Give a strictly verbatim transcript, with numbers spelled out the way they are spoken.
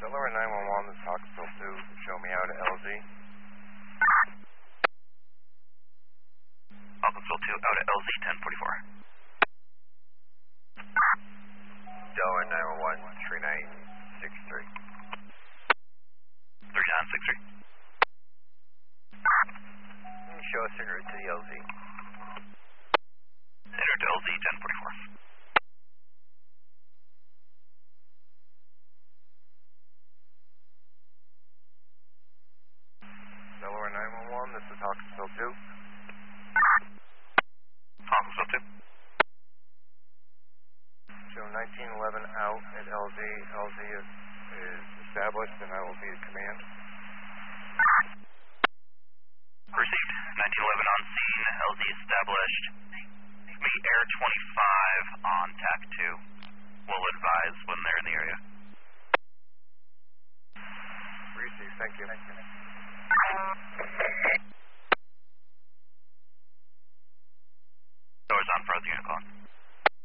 Delaware nine one one, this is Hawkinsville two, show me out at L Z. Hawkinsville two, out at L Z ten forty-four. Delaware nine one one, three nine six three. three nine six three. Show us en route to the L Z. En route to L Z ten forty-four. Delaware nine one one, this is Hawkinsville two. Hawkinsville two. Show nineteen eleven out at L Z. L Z is, is established and I will be at command. Received. nineteen eleven on scene. L Z established. Me Air twenty-five on T A C two. We'll advise when they're in the area. Received. Thank you. Thank you. Doors on for other unit calling.